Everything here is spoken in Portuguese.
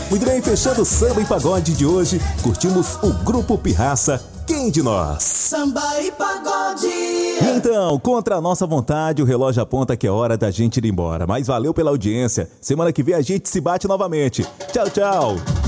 Muito bem, fechando o Samba e Pagode de hoje, curtimos o Grupo Pirraça, Quem de Nós? Samba e Pagode. Então, contra a nossa vontade, o relógio aponta que é hora da gente ir embora. Mas valeu pela audiência. Semana que vem a gente se bate novamente. Tchau, tchau.